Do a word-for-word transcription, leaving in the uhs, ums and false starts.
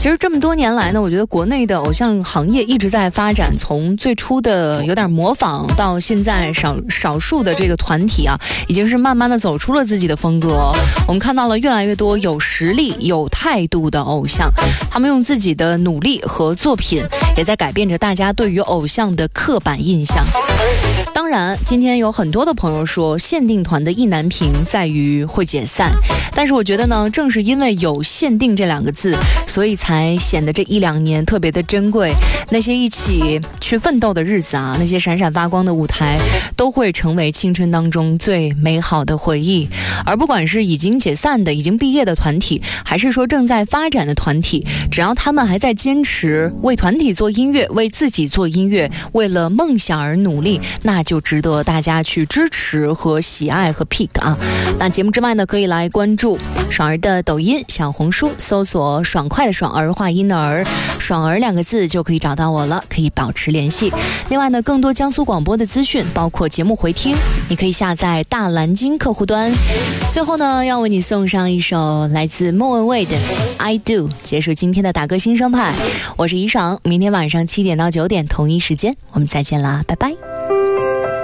其实这么多年来呢，我觉得国内的偶像行业一直在发展，从最初的有点模仿，到现在少少数的这个团体啊，已经是慢慢的走出了自己的风格。我们看到了越来越多有实力、有态度的偶像，他们用自己的努力和作品，也在改变着大家对于偶像的刻板印象。当然，今天有很多的朋友说，限定团的意难平在于会解散，但是我觉得呢，正是因为有限定这两个字，所以才显得这一两年特别的珍贵。那些一起去奋斗的日子啊，那些闪闪发光的舞台，都会成为青春当中最美好的回忆。而不管是已经解散的、已经毕业的团体，还是说正在发展的团体，只要他们还在坚持为团体做音乐，为自己做音乐，为了梦想而努力，那就值得大家去支持和喜爱和 pick 啊。那节目之外呢，可以来关注爽儿的抖音、小红书，搜索爽快的爽儿话音的儿，爽儿两个字就可以找到我了，可以保持联系。另外呢，更多江苏广播的资讯，包括节目回听，你可以下载大蓝鲸客户端。最后呢，要为你送上一首来自莫文蔚的 I Do， 结束今天的打歌新生派。我是怡爽，明天晚上七点到九点同一时间我们再见啦，拜拜。